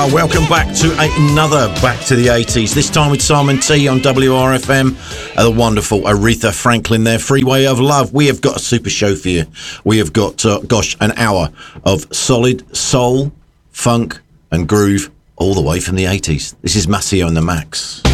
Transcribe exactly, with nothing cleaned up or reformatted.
Welcome back to another Back to the eighties, this time with Simon T on W R F M, uh, the wonderful Aretha Franklin there, Freeway of Love. We have got a super show for you. We have got, uh, gosh, an hour of solid soul, funk and groove all the way from the eighties. This is Maceo and the Max.